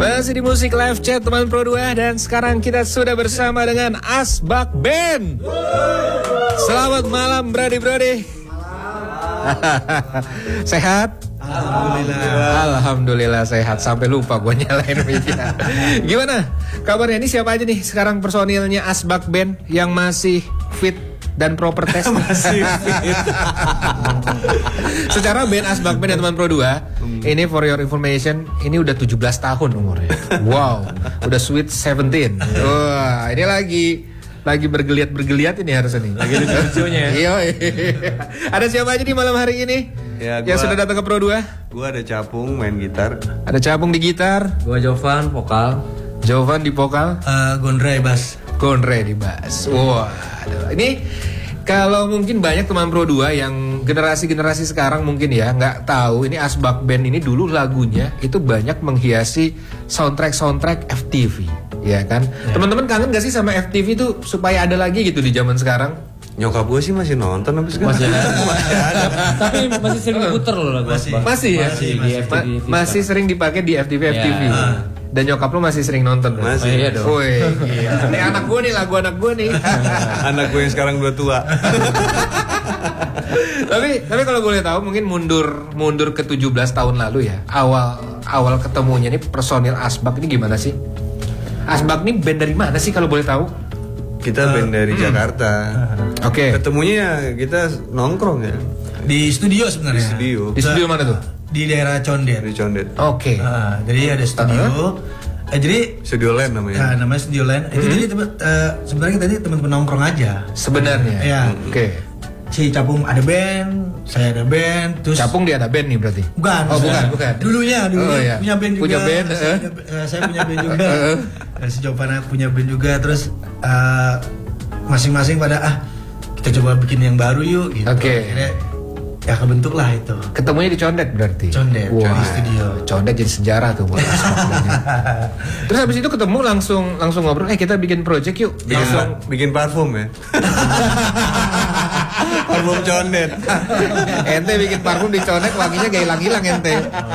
Masih di Musik Live Chat teman Pro 2. Dan sekarang kita sudah bersama dengan Asbak Band. Selamat malam Brody. Sehat? Alhamdulillah sehat. Sampai lupa gue nyalain media. Gimana kabarnya? Ini siapa aja nih sekarang personilnya Asbak Band yang masih fit dan proper test? Masih fit. Secara band Asbak Band ya teman Pro 2, ini for your information, ini udah 17 tahun umurnya. Wow, udah sweet 17. Wah, ini lagi bergeliat ini harusnya nih. Lagi lucu-lucunya. Iya. Ada siapa aja di malam hari ini? Ya, yang sudah datang ke Pro 2? Gua ada Capung main gitar. Ada Capung di gitar. Gua Jovan vokal. Jovan di vokal. Gondre bass. Gondre di bass. Wah, ini kalau mungkin banyak teman Pro 2 yang generasi sekarang mungkin ya nggak tahu ini Asbak Band ini dulu lagunya itu banyak menghiasi soundtrack FTV, ya kan? Ya. Teman-teman kangen gak sih sama FTV itu supaya ada lagi gitu di zaman sekarang? Nyokap gue sih masih nonton habis sekarang. Masih ada. Tapi masih sering puter loh lagu Asbak. Masih ya? Masih sering dipakai di FTV. Ya. Dan nyokap lu masih sering nonton? Masih. Iya dong. Woi, ini anak gue nih, lagu anak gue nih. Anak gue yang sekarang udah tua. tapi kalau boleh tahu mungkin mundur ke 17 tahun lalu ya. Awal ketemunya nih personil Asbak ini gimana sih? Asbak ini band dari mana sih kalau boleh tahu? Kita band dari Jakarta. Oke. Ketemunya kita nongkrong ya. Di studio sebenarnya. Di studio mana tuh? Di daerah Condet. Di Condet. Oke. Jadi ada studio. Jadi Studio Land namanya. Namanya Studio Land. Itu jadi sebenarnya kita ini teman-teman nongkrong aja. Sebenarnya. Iya. Oke. Si Capung ada band, saya ada band, terus Capung dia ada band nih berarti? Bukan. Oh, bukan. Dulunya iya. punya band juga. Punya band. Saya punya band juga. Si Jovana punya band juga. Terus masing-masing pada kita coba bikin yang baru yuk gitu. Oke. Ya kebentuk lah itu. Ketemunya di Condet berarti? Condet, wow. di studio. Condet jadi sejarah tuh buat Terus habis itu ketemu langsung ngobrol, kita bikin project yuk. Bikin parfum ya. Parfum Condet. Ente bikin parfum di Condet, wanginya gak hilang-hilang ente.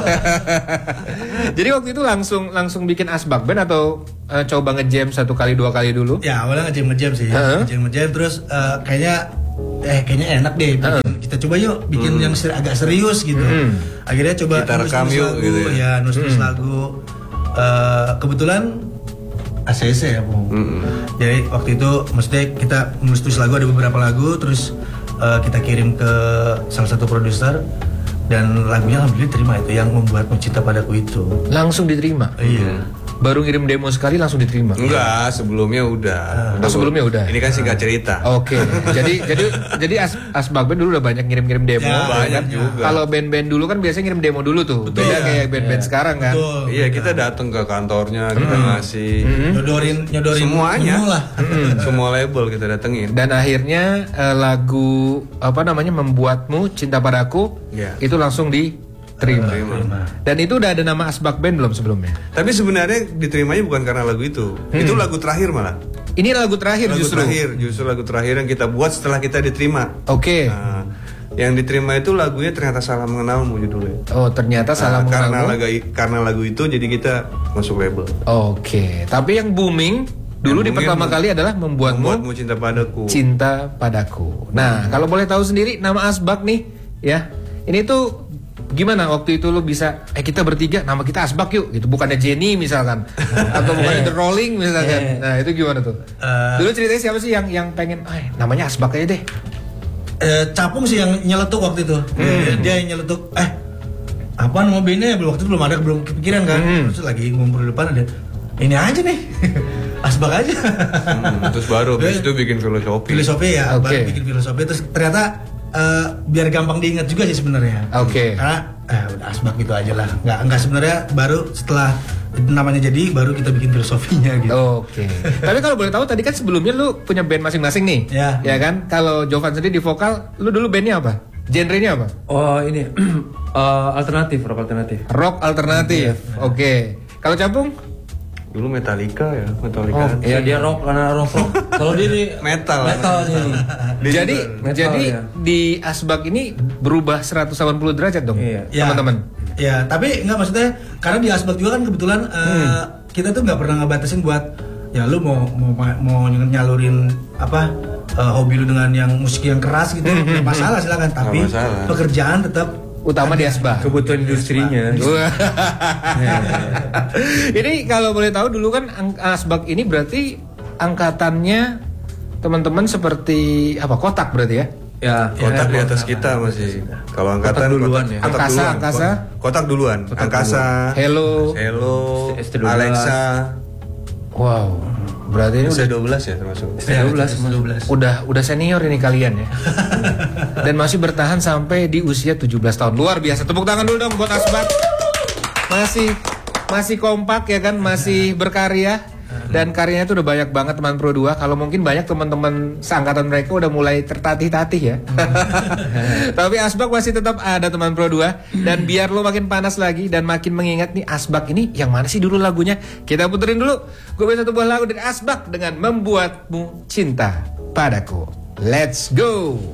Jadi waktu itu langsung bikin Asbak Band atau coba nge-jam 1 kali 2 kali dulu? Ya awalnya nge-jam sih. Nge-jam terus kayaknya enak deh kita coba yuk bikin yang agak serius gitu. Akhirnya coba kita rekam yuk lagu, gitu ya. Nulis lagu. Kebetulan ACC ya Bung. Jadi waktu itu maksudnya kita nulis lagu, ada beberapa lagu, terus kita kirim ke salah satu produser dan lagunya alhamdulillah terima, itu yang membuatmu cinta padaku itu. Langsung diterima? Iya. Baru ngirim demo sekali langsung diterima? Enggak, sebelumnya udah. Sebelumnya udah. Ini kan singkat cerita. Oke. Jadi Asbak Band dulu udah banyak ngirim demo. Ya, banyak juga. Kalau band-band dulu kan biasanya ngirim demo dulu tuh. Betul, beda kayak band-band sekarang kan. Betul. Iya, kita datang ke kantornya, kita ngasih nyodorin semuanya. lah. Semua label kita datengin. Dan akhirnya lagu Membuatmu Cinta Padaku itu langsung diterima. Dan itu udah ada nama Asbak Band belum sebelumnya? Tapi sebenarnya diterimanya bukan karena lagu itu. Itu lagu terakhir malah. Ini lagu terakhir justru lagu terakhir yang kita buat setelah kita diterima. Oke. Nah, yang diterima itu lagunya ternyata Salah Mengenalmu judulnya. Oh, ternyata Salah Mengenalmu. Karena lagu itu jadi kita masuk label. Oke. Tapi yang booming dulu di pertama kali adalah Membuatmu Cinta Padaku. Cinta Padaku. Nah, kalau boleh tahu sendiri nama Asbak nih, ya. Ini tuh gimana waktu itu lo bisa kita bertiga nama kita Asbak yuk gitu, bukannya Jenny misalkan atau bukannya The Rolling misalkan. Nah itu gimana tuh? Dulu ceritanya siapa sih yang pengen namanya Asbak aja deh? Capung sih yang nyeletuk waktu itu. Dia yang nyeletuk apa nama bandnya waktu itu belum kepikiran kan. Terus lagi ngumpul di depan ada ini aja nih. Asbak aja. Terus baru habis itu bikin filosofi ya. Baru bikin filosofi terus ternyata biar gampang diingat juga sih sebenarnya. Oke. Karena udah Asbak gitu aja lah. Nggak sebenarnya baru setelah namanya jadi baru kita bikin filosofinya gitu. Oke. Tapi kalau boleh tahu tadi kan sebelumnya lu punya band masing-masing nih. Ya kan? Kalau Jovan sendiri di vokal, lu dulu bandnya apa? Genrenya apa? Oh ini alternatif, rock alternatif. Rock alternatif. Oke. Kalau Capung? Dulu Metallica. Iya dia rock karena rock. Kalau dia di metal nih. Jadi ya. di Asbak ini berubah 180 derajat dong, teman-teman. Ya, tapi nggak maksudnya karena di Asbak juga kan kebetulan kita tuh nggak pernah ngebatasin buat ya lu mau nyalurin apa hobi lu dengan yang musik yang keras gitu, nggak masalah silakan. Tapi masalah. pekerjaan tetap Utama di Asbak. Kebutuhan industrinya. Ini kalau boleh tahu dulu kan Asbak ini berarti angkatannya teman-teman seperti apa? Kotak berarti ya? Ya, Kotak di atas kita masih. Kalau angkatan duluan ya. Kotak Angkasa, duluan. Angkasa. Kotak duluan. Angkasa. Hello. ST12. Alexa. Wow. Berarti ini udah ST12 ya termasuk. ST12. udah senior ini kalian ya. Dan masih bertahan sampai di usia 17 tahun. Luar biasa. Tepuk tangan dulu dong buat Asbak. Masih kompak ya kan, masih berkarya. Dan karyanya itu udah banyak banget teman Pro 2. Kalau mungkin banyak teman-teman seangkatan mereka udah mulai tertatih-tatih ya. Tapi Asbak masih tetap ada teman Pro 2. Dan biar lo makin panas lagi dan makin mengingat nih Asbak ini yang mana sih dulu lagunya, kita puterin dulu. Gue punya satu buah lagu dari Asbak dengan Membuatmu Cinta Padaku. Let's go.